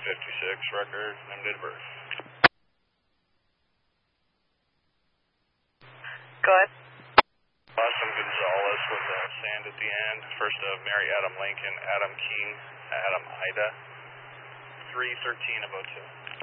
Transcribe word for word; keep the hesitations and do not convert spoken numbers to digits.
fifty-six, record, name, date of birth. Go ahead. Austin Gonzalez with uh, sand at the end. First of Mary Adam Lincoln, Adam King, Adam Ida. three thirteen of oh two.